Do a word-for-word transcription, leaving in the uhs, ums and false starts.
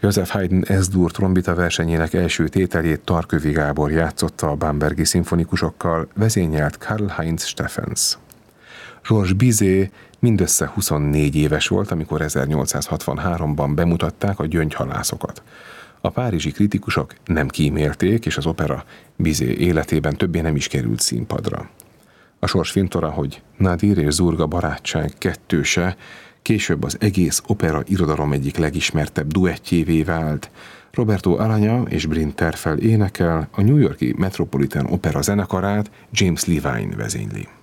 József Haydn S-dur trombita versenyének első tételét Tarkövi Gábor játszotta a bambergi szimfonikusokkal, vezényelt Karl-Heinz Steffens. Georges Bizet mindössze huszonnégy éves volt, amikor ezernyolcszázhatvanháromban bemutatták a Gyöngyhalászokat. A párizsi kritikusok nem kímélték, és az opera Bizet életében többé nem is került színpadra. A sors fintora, hogy Nadir és Zurga barátság kettőse később az egész opera irodalom egyik legismertebb duettjévé vált. Roberto Alagna és Bryn Terfel énekel, a New York-i Metropolitan Opera zenekarát James Levine vezényli.